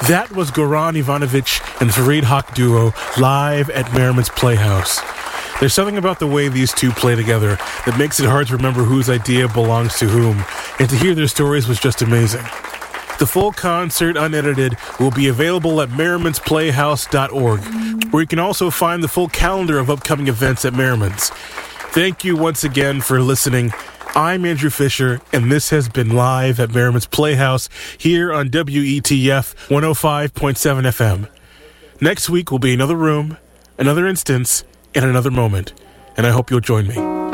That was Goran Ivanovic and Fareed Haq duo live at Merriman's Playhouse. There's something about the way these two play together that makes it hard to remember whose idea belongs to whom, and to hear their stories was just amazing. The full concert, unedited, will be available at merrimansplayhouse.org, where you can also find the full calendar of upcoming events at Merriman's. Thank you once again for listening. I'm Andrew Fisher, and this has been Live at Merriman's Playhouse here on WETF 105.7 FM. Next week will be another room, another instance, and another moment, and I hope you'll join me.